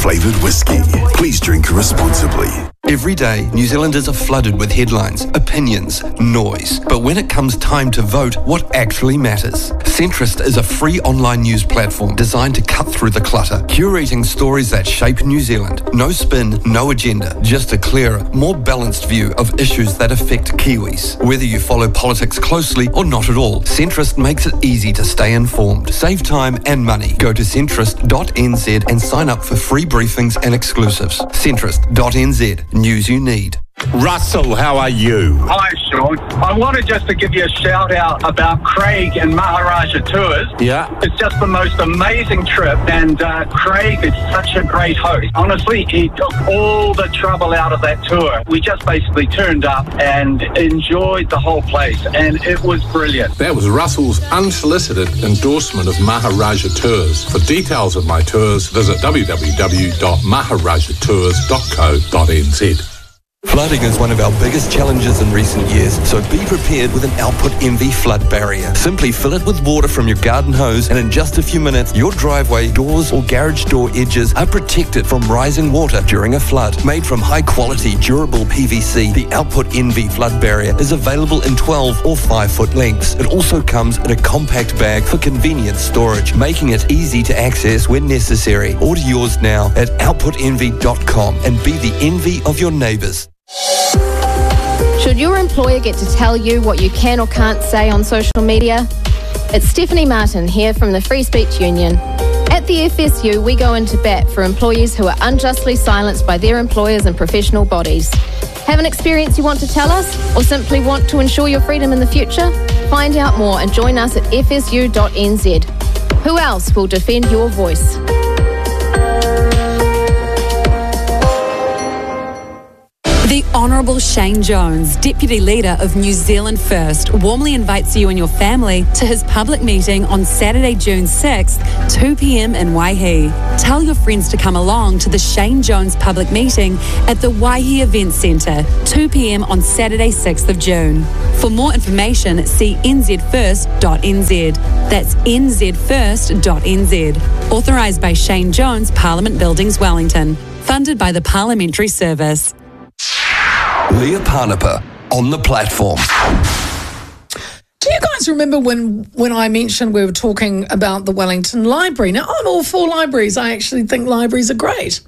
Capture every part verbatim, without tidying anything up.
flavoured whiskey. Please drink responsibly. Every day, New Zealanders are flooded with headlines, opinions, noise. But when it comes time to vote, what actually matters? Centrist is a free online news platform designed to cut through the clutter, curating stories that shape New Zealand. No spin, no agenda, just a clearer, more balanced view of issues that affect Kiwis. Whether you follow politics closely or not at all, Centrist makes it easy to stay informed. Save time and money. Go to centrist dot n z and sign up for free briefings and exclusives. centrist dot n z. News you need. Russell, how are you? Hi, Sean. I wanted just to give you a shout out about Craig and Maharaja Tours. Yeah. It's just the most amazing trip, and uh, Craig is such a great host. Honestly, he took all the trouble out of that tour. We just basically turned up and enjoyed the whole place, and it was brilliant. That was Russell's unsolicited endorsement of Maharaja Tours. For details of my tours, visit w w w dot maharaja tours dot co dot n z. Flooding is one of our biggest challenges in recent years, so be prepared with an Output Envy flood barrier. Simply fill it with water from your garden hose, and in just a few minutes, your driveway, doors or garage door edges are protected from rising water during a flood. Made from high-quality, durable P V C, the Output Envy flood barrier is available in twelve or five foot lengths. It also comes in a compact bag for convenient storage, making it easy to access when necessary. Order yours now at output envy dot com and be the envy of your neighbours. Should your employer get to tell you what you can or can't say on social media? It's Stephanie Martin here from the Free Speech Union. At the F S U, we go into bat for employees who are unjustly silenced by their employers and professional bodies. Have an experience you want to tell us, or simply want to ensure your freedom in the future? Find out more and join us at f s u dot n z. Who else will defend your voice? The Honourable Shane Jones, Deputy Leader of New Zealand First, warmly invites you and your family to his public meeting on Saturday, June sixth, two p m in Waihi. Tell your friends to come along to the Shane Jones public meeting at the Waihi Event Centre, two p m on Saturday, sixth of June. For more information, see n z first dot n z. That's n z first dot n z. Authorised by Shane Jones, Parliament Buildings, Wellington. Funded by the Parliamentary Service. Leah Parnapa on the platform. Do you guys remember when, when I mentioned we were talking about the Wellington Library? Now, I'm all for libraries. I actually think libraries are great.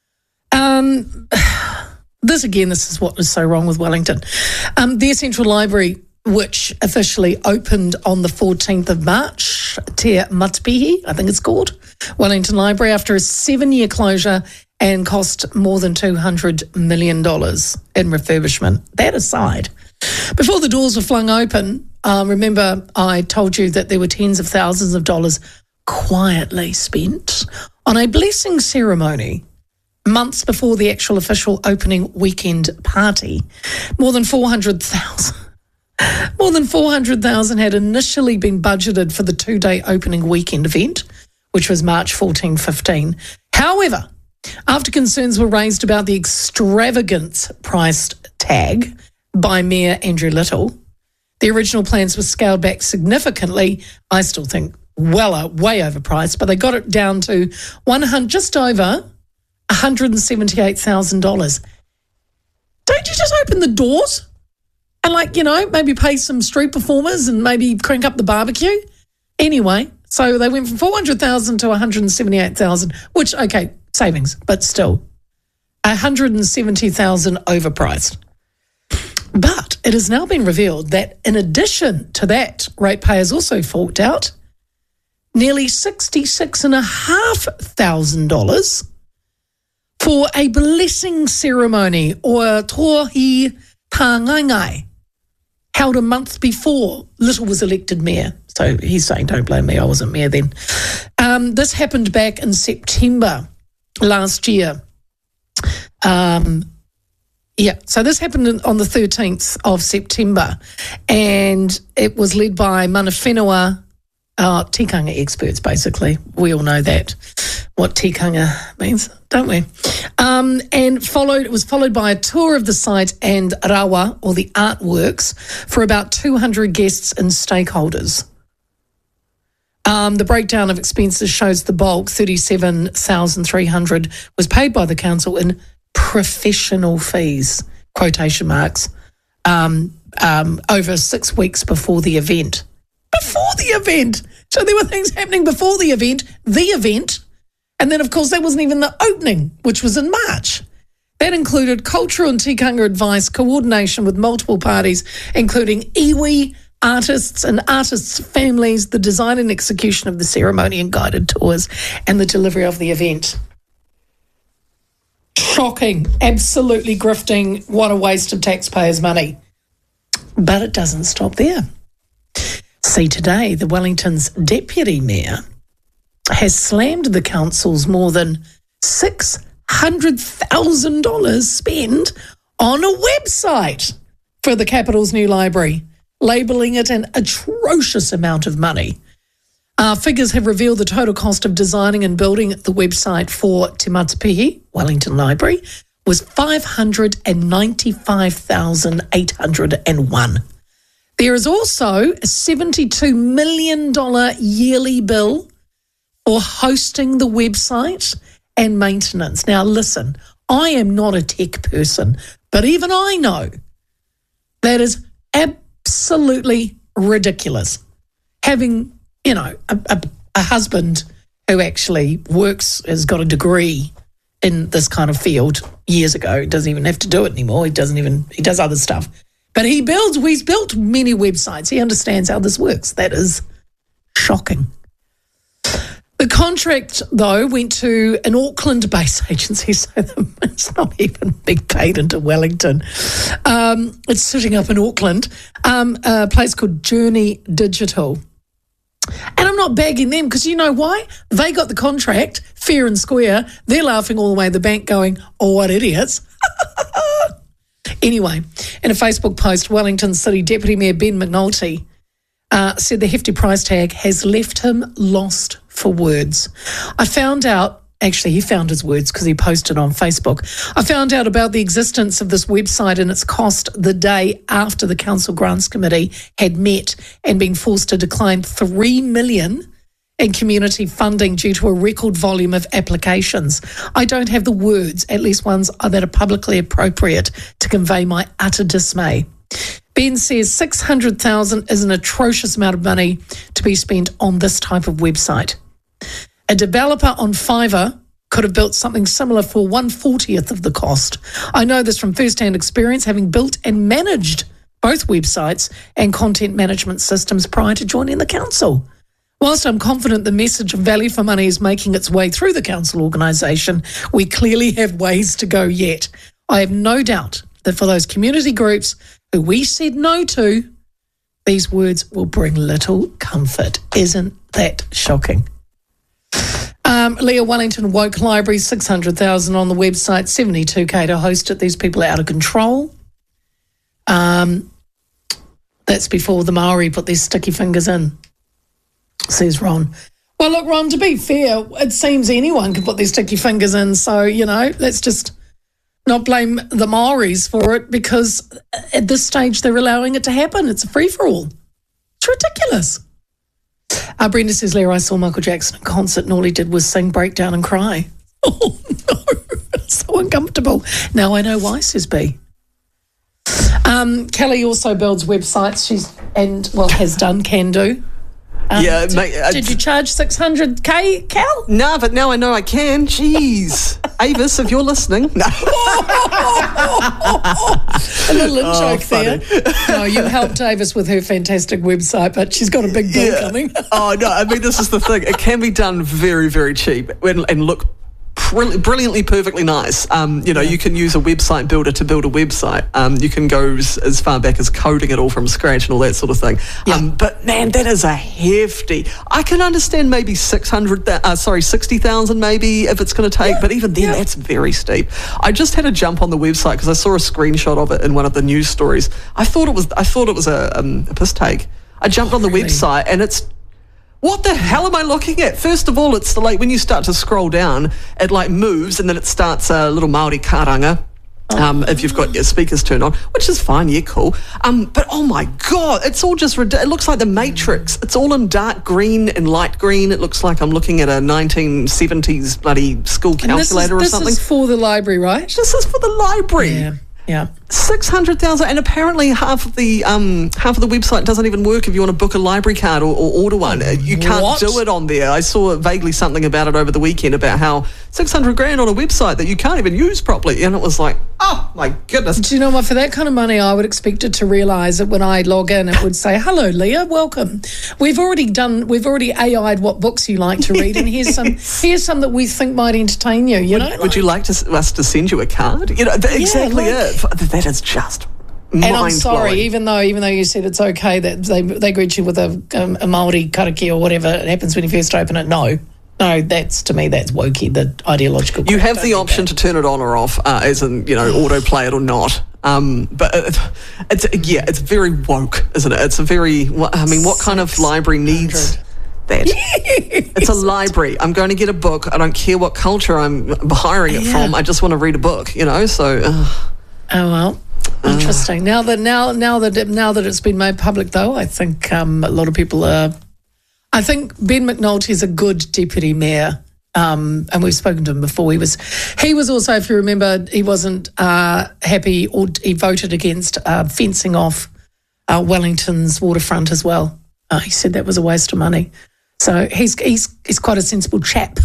Um, this, again, this is what is so wrong with Wellington. Um, their Central Library, which officially opened on the fourteenth of March, Te Matapihi, I think it's called, Wellington Library, after a seven-year closure and cost more than two hundred million dollars in refurbishment. That aside, before the doors were flung open, uh, remember I told you that there were tens of thousands of dollars quietly spent on a blessing ceremony months before the actual official opening weekend party. More than four hundred thousand More than four hundred thousand had initially been budgeted for the two-day opening weekend event, which was March fourteen fifteen. However, after concerns were raised about the extravagant price tag by Mayor Andrew Little, the original plans were scaled back significantly. I still think well, way overpriced, but they got it down to one hundred, just over one hundred seventy-eight thousand dollars. Don't you just open the doors and, like, you know, maybe pay some street performers and maybe crank up the barbecue? Anyway, so they went from four hundred thousand dollars to one hundred seventy-eight thousand dollars, which, okay, savings, but still one hundred seventy thousand dollars overpriced. But it has now been revealed that in addition to that, ratepayers also forked out nearly sixty-six thousand five hundred dollars for a blessing ceremony, or tohi tāngaingai, held a month before Little was elected mayor. So he's saying, don't blame me, I wasn't mayor then. Um, this happened back in September last year. Um, yeah, so this happened on the thirteenth of September, and it was led by mana whenua, uh, tikanga experts, basically. We all know that, what tikanga means, don't we? Um, and followed, it was followed by a tour of the site and rawa, or the artworks, for about two hundred guests and stakeholders. Um, the breakdown of expenses shows the bulk, thirty-seven thousand three hundred dollars, was paid by the council in professional fees, quotation marks, um, um, over six weeks before the event. Before the event! So there were things happening before the event, the event, and then, of course, that wasn't even the opening, which was in March. That included cultural and tikanga advice, coordination with multiple parties, including iwi, artists and artists' families, the design and execution of the ceremony and guided tours, and the delivery of the event. Shocking, absolutely grifting, what a waste of taxpayers' money. But it doesn't stop there. See, today, the Wellington's deputy mayor has slammed the council's more than six hundred thousand dollars spent on a website for the capital's new library, labelling it an atrocious amount of money. Uh, figures have revealed the total cost of designing and building the website for Te Matapihi, Wellington Library, was five hundred ninety-five thousand eight hundred one dollars. There is also a seventy-two million dollars yearly bill for hosting the website and maintenance. Now, listen, I am not a tech person, but even I know that is absolutely ridiculous. Having, you know, a, a, a husband who actually works, has got a degree in this kind of field years ago, he doesn't even have to do it anymore. He doesn't even, he does other stuff. But he builds, he's built many websites. He understands how this works. That is shocking. The contract, though, went to an Auckland-based agency, so it's not even being paid into Wellington. Um, it's sitting up in Auckland, um, a place called Journey Digital. And I'm not bagging them because you know why? They got the contract, fair and square. They're laughing all the way to the bank going, oh, what idiots. Anyway, in a Facebook post, Wellington City Deputy Mayor Ben McNulty uh, said the hefty price tag has left him lost for words. I found out, actually he found his words because he posted on Facebook. I found out about the existence of this website and its cost the day after the Council Grants Committee had met and been forced to decline three million dollars in community funding due to a record volume of applications. I don't have the words, at least ones that are publicly appropriate, to convey my utter dismay. Ben says six hundred thousand dollars is an atrocious amount of money to be spent on this type of website. A developer on Fiverr could have built something similar for one fortieth of the cost. I know this from first-hand experience, having built and managed both websites and content management systems prior to joining the council. Whilst I'm confident the message of value for money is making its way through the council organisation, we clearly have ways to go yet. I have no doubt that for those community groups who we said no to, these words will bring little comfort. Isn't that shocking? Um, Leah Wellington Woke Library, six hundred thousand dollars on the website, seventy-two thousand dollars to host it. These people are out of control. Um, that's before the Maori put their sticky fingers in, says Ron. Well, look, Ron, to be fair, it seems anyone can put their sticky fingers in. So, you know, let's just not blame the Maoris for it because at this stage they're allowing it to happen. It's a free-for-all. It's ridiculous. Uh, Brenda says, Leah, I saw Michael Jackson in concert and all he did was sing, break down and cry. Oh, no. It's so uncomfortable. Now I know why, says B. Um, Kelly also builds websites. She's and, well, has done, can do. Um, yeah, did, mate, uh, did you charge six hundred K, Cal? No, nah, but now I know I can. Jeez. Avis, if you're listening. No. A little in Oh, joke funny. there. No, you helped Avis with her fantastic website, but she's got a big bill Yeah. coming. Oh, no, I mean, this is the thing. It can be done very, very cheap and, and look brill- brilliantly, perfectly nice. Um, you know, you can use a website builder to build a website. Um, you can go as, as far back as coding it all from scratch and all that sort of thing. Yeah. Um, but, man, that is a hefty... I can understand maybe six hundred, uh, sorry, sixty thousand maybe if it's going to take, Yeah, but even then, yeah. that's very steep. I just had a jump on the website because I saw a screenshot of it in one of the news stories. I thought it was, I thought it was a, um, a piss take. I jumped on the Really? website and it's... What the hell am I looking at? First of all, it's like when you start to scroll down, it like moves and then it starts a little Māori karanga Um, if you've got your speakers turned on, which is fine, yeah, cool. Um, but oh my God, it's all just, rid- it looks like the Matrix. It's all in dark green and light green. It looks like I'm looking at a nineteen seventies bloody school calculator this is, or something. This is for the library, right? This is for the library. Yeah. Yeah, six hundred thousand, and apparently half of the um, half of the website doesn't even work if you want to book a library card or, or order one. You can't What? do it on there. I saw vaguely something about it over the weekend about how six hundred grand on a website that you can't even use properly, and it was like, oh my goodness. Do you know what? For that kind of money, I would expect it to realise that when I log in, it would say, "Hello, Leah, welcome. We've already done. We've already A I'd what books you like to read, and here's some. Here's some that we think might entertain you. You would, know, like, would you like to, us to send you a card? You know, th- exactly like- it. That is just. And I'm sorry, mind-blowing. even though even though you said it's okay that they they greet you with a um, a Māori karakia or whatever it happens when you first open it. No, no, that's to me that's wokey. The ideological. You crap. have Don't the do option that. to turn it on or off, uh, as in, you know, autoplay it or not. Um, but it, it's yeah, it's very woke, isn't it? It's a very. what- I mean, what kind of library needs that? It's a library. I'm going to get a book. I don't care what culture I'm hiring it Yeah. from. I just want to read a book. You know, so. Uh, Oh well. Interesting. Now that now now that it, now that it's been made public, though, I think um, a lot of people are. I think Ben McNulty's a good deputy mayor, um, and we've spoken to him before. He was, he was also, if you remember, he wasn't uh, happy, or he voted against uh, fencing off uh, Wellington's waterfront as well. Uh, he said that was a waste of money. So he's he's he's quite a sensible chap.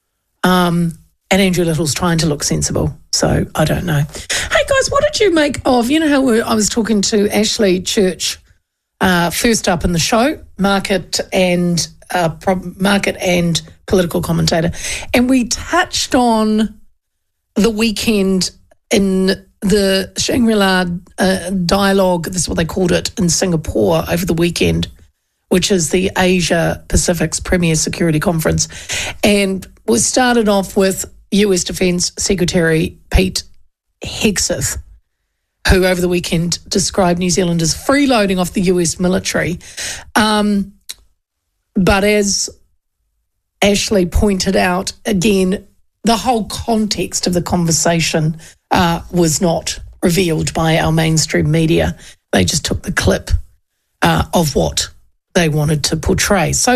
Um, and Andrew Little's trying to look sensible. So I don't know. Hey guys, what did you make of, you know how we, I was talking to Ashley Church uh, first up in the show, market and uh, pro- market and political commentator, and we touched on the weekend in the Shangri-La uh, dialogue, this is what they called it, in Singapore over the weekend, which is the Asia Pacific's premier security conference. And we started off with U S Defence Secretary Pete Hegseth, who over the weekend described New Zealand as freeloading off the U S military. Um, but as Ashley pointed out, again, the whole context of the conversation uh, was not revealed by our mainstream media. They just took the clip uh, of what they wanted to portray. So